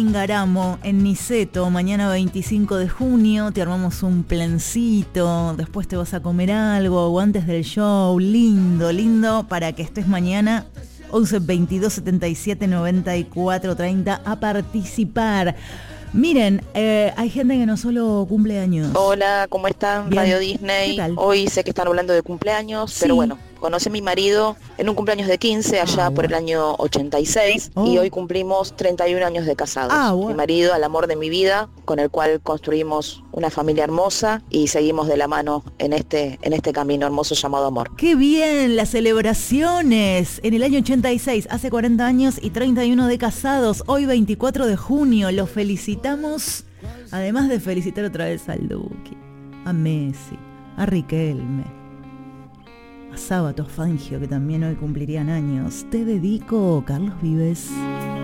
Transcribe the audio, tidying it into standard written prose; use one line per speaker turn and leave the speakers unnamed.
Garamo, en Niceto, mañana 25 de junio, te armamos un plancito, después te vas a comer algo, o antes del show, lindo, lindo, para que estés mañana, 11 22 77 94 30, a participar. Miren, hay gente que no solo cumple años.
Hola, ¿cómo están?
Bien.
Radio Disney.
¿Qué tal?
Hoy sé que están hablando de cumpleaños,
Sí.
pero bueno, conocí a mi marido en un cumpleaños de 15 allá por el año 86 y hoy cumplimos 31 años de casados. Mi marido, al amor de mi vida, con el cual construimos una familia hermosa y seguimos de la mano en este camino hermoso llamado amor.
¡Qué bien! Las celebraciones en el año 86, hace 40 años y 31 de casados, hoy 24 de junio, los felicitamos, además de felicitar otra vez al Duque, a Messi, a Riquelme, a Sábato Fangio, que también hoy cumplirían años. Te dedico, Carlos Vives.